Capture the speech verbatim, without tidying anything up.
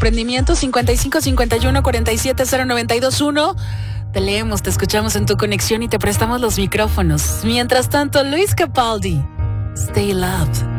emprendimiento. Cincuenta y cinco cincuenta y uno cuarenta y siete cero noventa y dos uno. Te leemos, te escuchamos en tu conexión y te prestamos los micrófonos. Mientras tanto, Luis Capaldi, Stay Loved.